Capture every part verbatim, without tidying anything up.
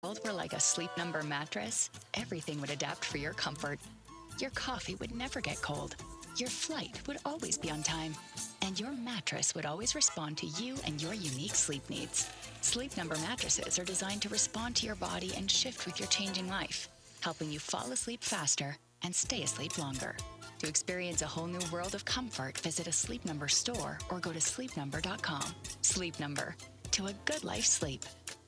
world were like a Sleep Number mattress, everything would adapt for your comfort. Your coffee would never get cold. Your flight would always be on time. And your mattress would always respond to you and your unique sleep needs. Sleep Number mattresses are designed to respond to your body and shift with your changing life, helping you fall asleep faster and stay asleep longer. To experience a whole new world of comfort, visit a Sleep Number store or go to sleep number dot com. Sleep Number. To a good life sleep.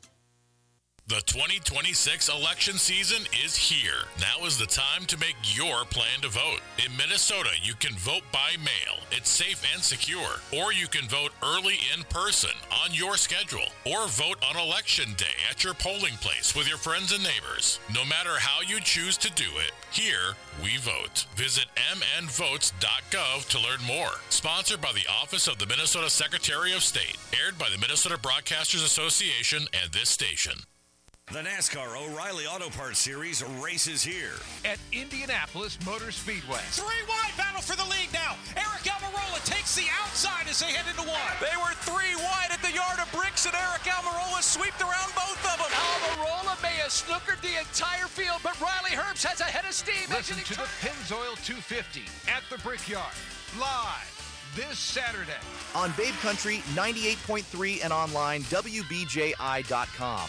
The twenty twenty-six election season is here. Now is the time to make your plan to vote. In Minnesota, you can vote by mail. It's safe and secure. Or you can vote early in person on your schedule. Or vote on election day at your polling place with your friends and neighbors. No matter how you choose to do it, here we vote. Visit m n votes dot gov to learn more. Sponsored by the Office of the Minnesota Secretary of State. Aired by the Minnesota Broadcasters Association and this station. The NASCAR O'Reilly Auto Parts Series races here at Indianapolis Motor Speedway. Three wide battle for the lead now. Eric Almirola takes the outside as they head into one. They were three wide at the yard of bricks, and Eric Almirola swept around both of them. Almirola may have snookered the entire field, but Riley Herbst has a head of steam. Listen to the Pennzoil two fifty at the Brickyard, live this Saturday. On Babe Country, ninety-eight point three and online, W B J I dot com.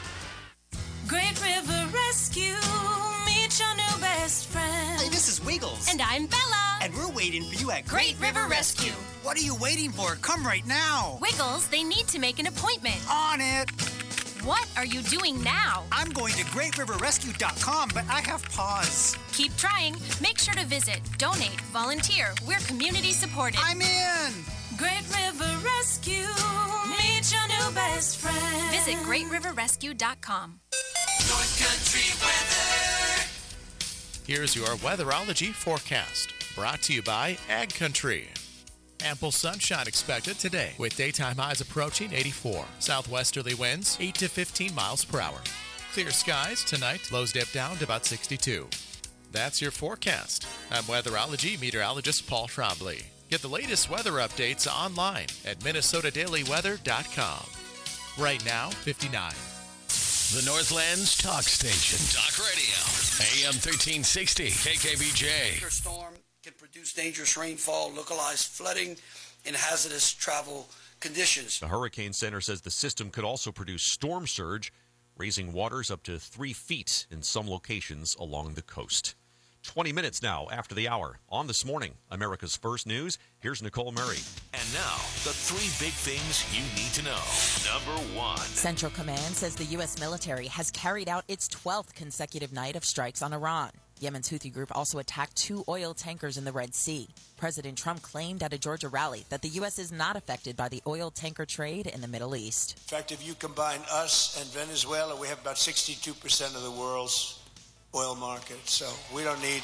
Great River Rescue, meet your new best friend. Hey, this is Wiggles. And I'm Bella. And we're waiting for you at Great, Great River, River Rescue. Rescue. What are you waiting for? Come right now. Wiggles, they need to make an appointment. On it. What are you doing now? I'm going to great river rescue dot com, but I have pause. Keep trying. Make sure to visit, donate, volunteer. We're community supported. I'm in. Great River Rescue, meet your new best friend. Visit great river rescue dot com. North Country weather. Here's your weatherology forecast, brought to you by Ag Country. Ample sunshine expected today, with daytime highs approaching eighty-four. Southwesterly winds eight to fifteen miles per hour. Clear skies tonight, lows dip down to about sixty-two. That's your forecast. I'm weatherology meteorologist Paul Trombley. Get the latest weather updates online at minnesota daily weather dot com. Right now, fifty-nine. The Northland's talk station. Talk radio. A M thirteen sixty. K K B J. Storm can produce dangerous rainfall, localized flooding, and hazardous travel conditions. The Hurricane Center says the system could also produce storm surge, raising waters up to three feet in some locations along the coast. twenty minutes now after the hour. On This Morning, America's First News, here's Nicole Murray. And now, the three big things you need to know. Number one. Central Command says the U S military has carried out its twelfth consecutive night of strikes on Iran. Yemen's Houthi group also attacked two oil tankers in the Red Sea. President Trump claimed at a Georgia rally that the U S is not affected by the oil tanker trade in the Middle East. In fact, if you combine us and Venezuela, we have about sixty-two percent of the world's oil market. So we don't need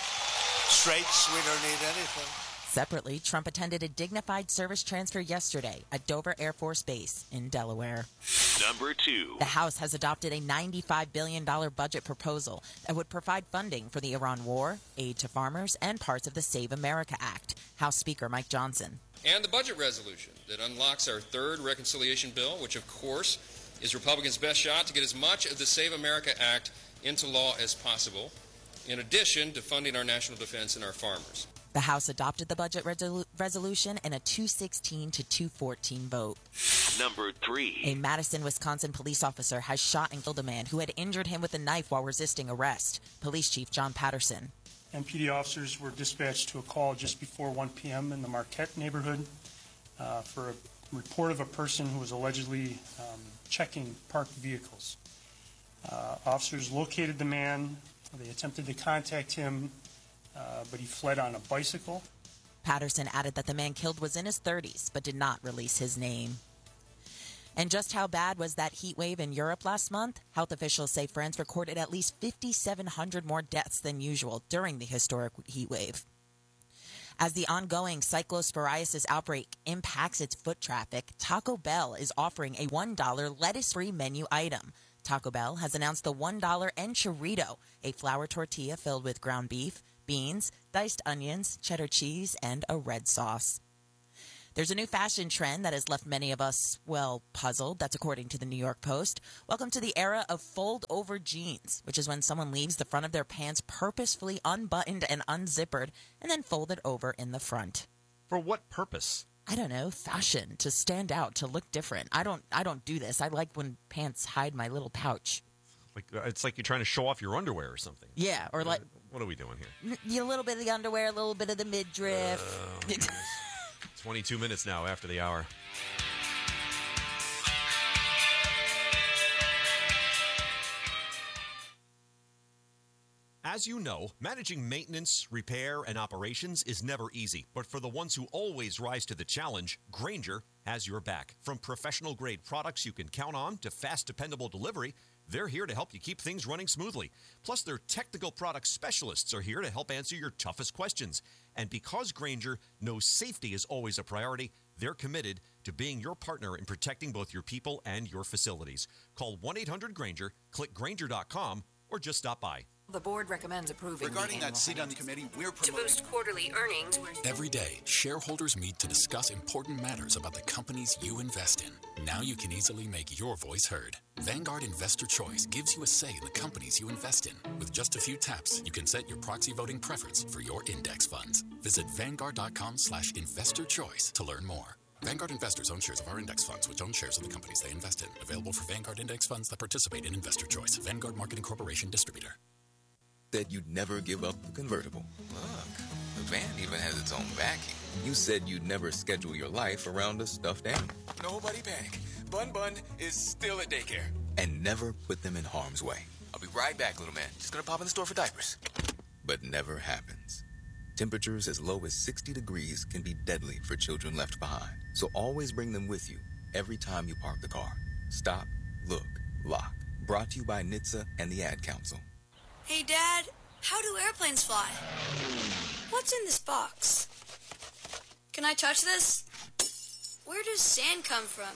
straits. We don't need anything. Separately, Trump attended a dignified service transfer yesterday at Dover Air Force Base in Delaware. Number two. The House has adopted a ninety-five billion dollars budget proposal that would provide funding for the Iran war, aid to farmers, and parts of the Save America Act. House Speaker Mike Johnson. And the budget resolution that unlocks our third reconciliation bill, which, of course, is Republicans' best shot to get as much of the Save America Act into law as possible, in addition to funding our national defense and our farmers. The House adopted the budget resolu- resolution in a two sixteen to two fourteen vote. Number three. A Madison, Wisconsin police officer has shot and killed a man who had injured him with a knife while resisting arrest. Police Chief John Patterson. M P D officers were dispatched to a call just before one p.m. in the Marquette neighborhood uh, for a report of a person who was allegedly um, checking parked vehicles. Uh, officers located the man. They attempted to contact him, uh, but he fled on a bicycle. Patterson added that the man killed was in his thirties, but did not release his name. And just how bad was that heat wave in Europe last month? Health officials say France recorded at least five thousand seven hundred more deaths than usual during the historic heat wave. As the ongoing cyclosporiasis outbreak impacts its foot traffic, Taco Bell is offering a one dollar lettuce-free menu item. Taco Bell has announced the one dollar Enchilito, a flour tortilla filled with ground beef, beans, diced onions, cheddar cheese, and a red sauce. There's a new fashion trend that has left many of us, well, puzzled. That's according to the New York Post. Welcome to the era of fold-over jeans, which is when someone leaves the front of their pants purposefully unbuttoned and unzippered and then folded over in the front. For what purpose? I don't know, fashion, to stand out, to look different. I don't I don't do this. I like when pants hide my little pouch. Like it's like you're trying to show off your underwear or something. Yeah, or like... What are we doing here? A little bit of the underwear, a little bit of the midriff. Uh, twenty-two minutes now after the hour. As you know, managing maintenance, repair, and operations is never easy. But for the ones who always rise to the challenge, Grainger has your back. From professional-grade products you can count on to fast, dependable delivery, they're here to help you keep things running smoothly. Plus, their technical product specialists are here to help answer your toughest questions. And because Grainger knows safety is always a priority, they're committed to being your partner in protecting both your people and your facilities. Call one eight hundred Grainger, click Grainger dot com, or just stop by. The board recommends approving. Regarding that seat on the committee, we're promoting. To boost quarterly earnings. Every day, shareholders meet to discuss important matters about the companies you invest in. Now you can easily make your voice heard. Vanguard Investor Choice gives you a say in the companies you invest in. With just a few taps, you can set your proxy voting preference for your index funds. Visit Vanguard dot com slash investor choice to learn more. Vanguard investors own shares of our index funds, which own shares of the companies they invest in. Available for Vanguard index funds that participate in Investor Choice. Vanguard Marketing Corporation Distributor. Said you'd never give up the convertible. Look, the van even has its own backing. You said you'd never schedule your life around a stuffed animal. Nobody panic. Bun Bun is still at daycare. And never put them in harm's way. I'll be right back, little man. Just gonna pop in the store for diapers. But never happens. Temperatures as low as sixty degrees can be deadly for children left behind. So always bring them with you every time you park the car. Stop, look, lock. Brought to you by N H T S A and the Ad Council. Hey, Dad, how do airplanes fly? What's in this box? Can I touch this? Where does sand come from?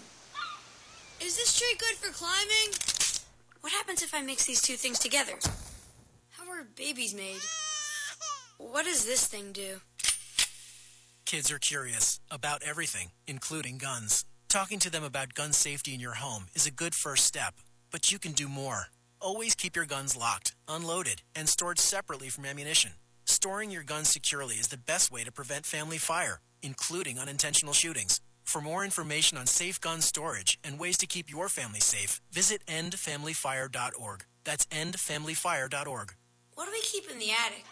Is this tree good for climbing? What happens if I mix these two things together? How are babies made? What does this thing do? Kids are curious about everything, including guns. Talking to them about gun safety in your home is a good first step, but you can do more. Always keep your guns locked, unloaded, and stored separately from ammunition. Storing your guns securely is the best way to prevent family fire, including unintentional shootings. For more information on safe gun storage and ways to keep your family safe, visit end family fire dot org. That's end family fire dot org. What do we keep in the attic?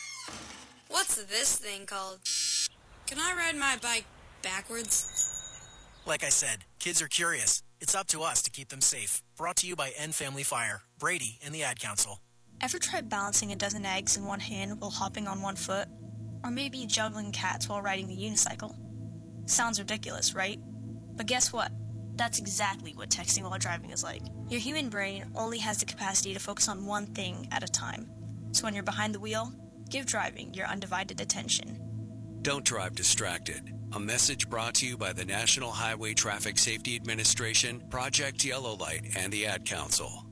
What's this thing called? Can I ride my bike backwards? Like I said, kids are curious. It's up to us to keep them safe. Brought to you by End Family Fire, Brady, and the Ad Council. Ever tried balancing a dozen eggs in one hand while hopping on one foot? Or maybe juggling cats while riding a unicycle? Sounds ridiculous, right? But guess what? That's exactly what texting while driving is like. Your human brain only has the capacity to focus on one thing at a time. So when you're behind the wheel, give driving your undivided attention. Don't drive distracted. A message brought to you by the National Highway Traffic Safety Administration, Project Yellow Light, and the Ad Council.